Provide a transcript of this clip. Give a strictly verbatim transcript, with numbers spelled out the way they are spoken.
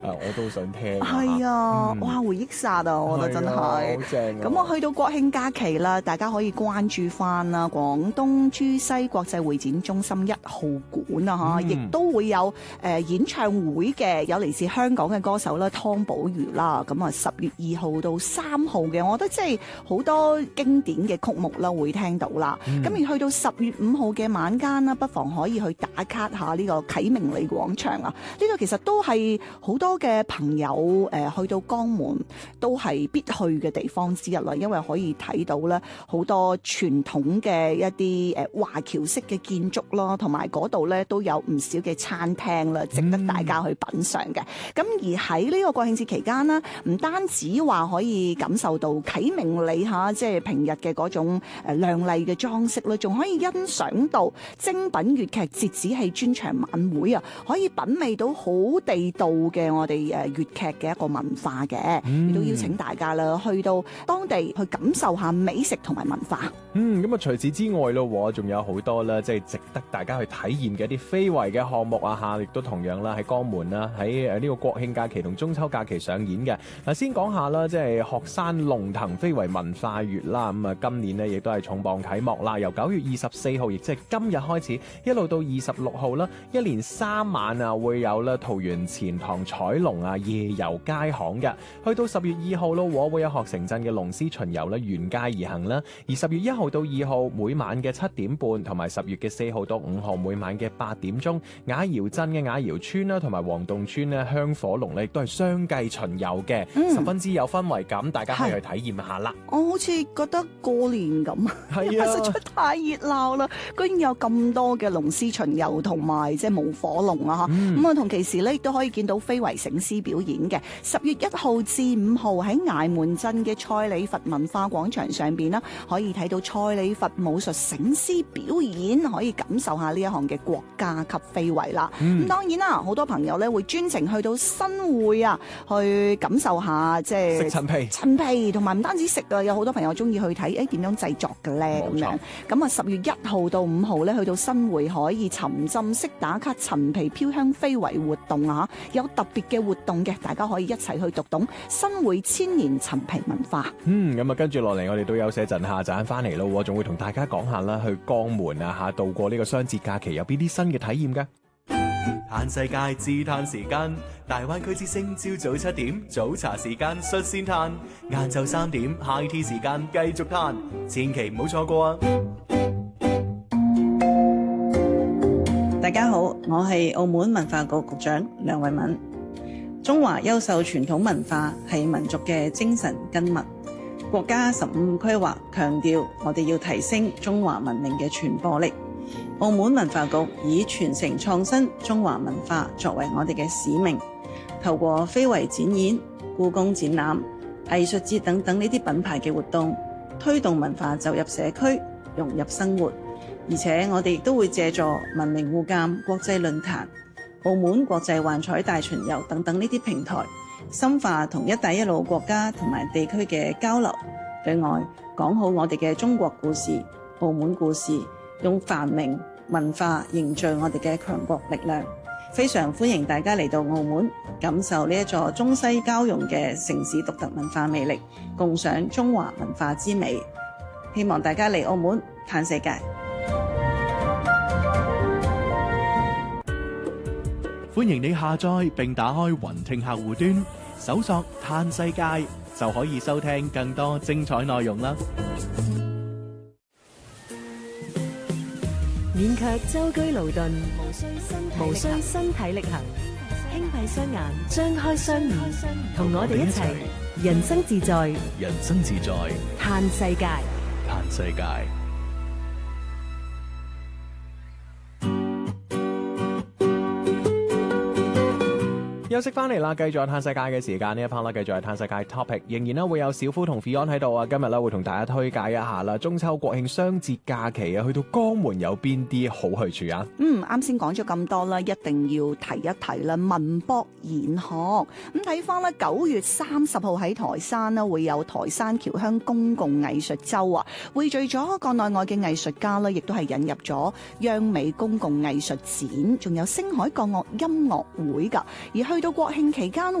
啊，我都想聽。 係啊， 嗯、 哇，回憶殺啊！我覺得真係。 好正。 咁我去到國慶假期啦，大家可以關注翻啦，廣東珠西國際會展中心一號館啊，嚇、嗯，亦都會有誒、呃、演唱會嘅，有嚟自香港嘅歌手啦，湯寶如啦。咁啊，十月二號到三號嘅，我覺得即係好多經典嘅曲目啦，會聽到啦。咁、嗯、而去到十月五號嘅晚間啦，不妨可以去打卡下呢個啟明里廣場啊。呢個其實都係好多嘅朋友誒、呃、去到江門都係必去嘅地方之一啦，因為可以睇到咧好多傳統嘅一啲誒華僑式嘅建築啦，同埋嗰度咧都有唔少嘅餐廳啦，值得大家去品嚐嘅。咁、嗯、而喺呢個國慶節期間呢，唔單止話可以感受到啟明里嚇，即係平日嘅嗰種誒亮麗嘅裝飾啦，仲可以欣賞到精品粵劇折子戲專場晚會啊，可以品味到好地道嘅我哋誒粵劇嘅一個文化嘅，亦、嗯、都邀請大家啦去到當地去感受下美食同埋文化。 嗯，咁啊除此之外咯，仲有好多啦，即係值得大家去體驗嘅一啲非遺嘅項目啊嚇，亦都同樣啦喺江門啦，喺誒呢個國慶假期同中秋假期上演嘅。嗱，先講下啦，即係學山龍騰非遺文化月啦，咁啊今年呢亦都係重磅啟幕啦，由九月二十四號，亦即係今日開始，一路到二十六號啦，一連三晚啊會有啦桃園錢塘彩龍啊夜遊街巷嘅，去到十月二號咯，會有學城鎮嘅龍獅巡遊啦沿街而行啦，而十月一號到二號每晚嘅七點半，同埋十月嘅四號到五號每晚嘅八點鐘，雅瑤鎮嘅雅瑤村啦，同埋黃洞村咧香火龍咧，亦都係相繼巡遊嘅，嗯，十分之有氛圍感，大家可以去體驗下啦。我好似覺得過年咁，係啊，實在太熱鬧啦！居然有咁多嘅龍獅巡遊同埋即係舞火龍啊！嚇，咁啊同其時咧亦都可以見到非遺醒獅表演嘅。十月一號至五號喺崖門鎮嘅蔡李佛文化廣場上邊啦，可以睇到蔡李佛武術醒獅表演，可以感受下呢一項嘅國家級非遺啦。咁、嗯、當然啦，好多朋友咧會專程去到新會啊，去感受下即係食陳皮，陳皮同埋唔單止食啊，有好多朋友中意去睇誒點樣製作嘅咧咁樣。咁啊十月一號到五號咧去到新會可以沉浸式打卡陳皮飄香非遺活動啊，有特別嘅活動嘅，大家可以一齊去讀懂新會千年陳皮文化。嗯，咁啊跟住落嚟我哋都休息一陣，下陣翻嚟咯，仲會同大家講下啦，去江門啊嚇度過呢個雙節假期有邊啲新嘅體驗㗎？ 嘆世界自嘆時間，大灣區之聲朝早七點早茶時間率先嘆，晏晝三點 high tea 時間繼續嘆，千祈唔好錯過啊！ 大家好，我係澳門文化局局長梁慧敏。中華優秀傳統文化係民族嘅精神根脈。國家十五規劃強調，我哋要提升中華文明嘅傳播力。澳門文化局以傳承創新中華文化作為我哋嘅使命，透過非遺展演、故宮展覽、藝術節等等呢啲品牌嘅活動，推動文化走入社區，融入生活。而且我哋亦都會借助文明互鑒國際論壇、澳門國際幻彩大巡遊等等呢啲平台，深化同一帶一路國家同埋地區嘅交流。對外講好我哋嘅中國故事、澳門故事，用繁榮文化凝聚我哋嘅強國力量。非常歡迎大家嚟到澳門，感受呢一座中西交融嘅城市獨特文化魅力，共賞中華文化之美。希望大家嚟澳門嘆世界。 歡迎你下載並打開雲聽客戶端，搜索嘆世界就可以收聽更多精彩內容啦。 免卻舟車勞頓，無需身體力行，輕閉雙眼，張開雙耳，同我哋一齊人生自在， 人生自在， 嘆世界， 嘆世界。 休息翻嚟啦，繼續係嘆世界嘅時間，呢一 part 啦，繼續係嘆世界 topic， 仍然咧會有小夫同 Fion 喺度啊。今日咧會同大家推介一下啦，中秋國慶雙節假期啊，去到江門有邊啲好去處啊？ 嗯，啱先講咗咁多啦，一定要提一提啦，文博研學。咁睇翻咧，九月三十號喺台山呢會有台山僑鄉公共藝術周啊，匯聚咗國內外嘅藝術家啦，亦都係引入咗央美公共藝術展，仲有星海國樂音樂會噶。而去到到國慶期間